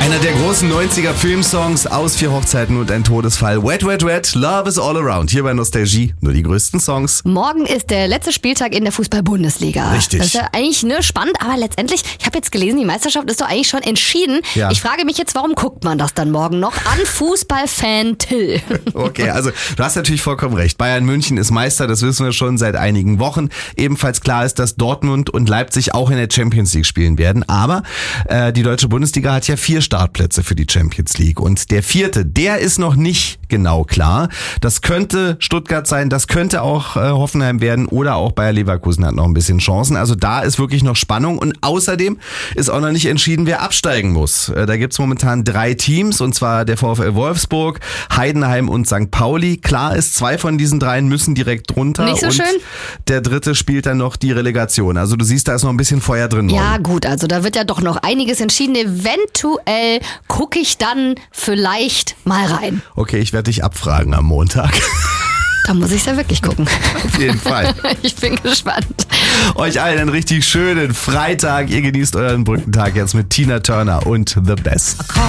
Einer der großen 90er Filmsongs aus 4 Hochzeiten und ein Todesfall. Wet, wet, wet, love is all around. Hier bei Nostalgie nur die größten Songs. Morgen ist der letzte Spieltag in der Fußball-Bundesliga. Richtig. Das ist ja eigentlich spannend, aber letztendlich, ich habe jetzt gelesen, die Meisterschaft ist doch eigentlich schon entschieden. Ja. Ich frage mich jetzt, warum guckt man das dann morgen noch an Fußballfan Till? Okay, also du hast natürlich vollkommen recht. Bayern München ist Meister, das wissen wir schon seit einigen Wochen. Ebenfalls klar ist, dass Dortmund und Leipzig auch in der Champions League spielen werden. Aber die deutsche Bundesliga hat ja 4 Startplätze für die Champions League. Und der 4., der ist noch nicht genau klar. Das könnte Stuttgart sein, das könnte auch Hoffenheim werden oder auch Bayer Leverkusen hat noch ein bisschen Chancen. Also da ist wirklich noch Spannung. Und außerdem ist auch noch nicht entschieden, wer absteigen muss. Da gibt's momentan 3 Teams, und zwar der VfL Wolfsburg, Heidenheim und St. Pauli. Klar ist, 2 von diesen 3 müssen direkt runter. Nicht so und schön. Der 3. spielt dann noch die Relegation. Also du siehst, da ist noch ein bisschen Feuer drin. Ja gut, also da wird ja doch noch einiges entschieden. Eventuell gucke ich dann vielleicht mal rein. Okay, ich werde dich abfragen am Montag. Da muss ich ja wirklich gucken. Auf jeden Fall. Ich bin gespannt. Euch allen einen richtig schönen Freitag. Ihr genießt euren Brückentag jetzt mit Tina Turner und The Best.